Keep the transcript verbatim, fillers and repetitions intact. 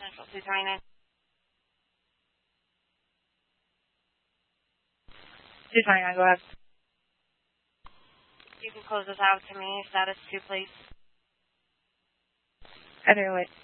Central two twenty-nine. two twenty-nine, go ahead. You can close this out to me. Status two, please. Heather, wait.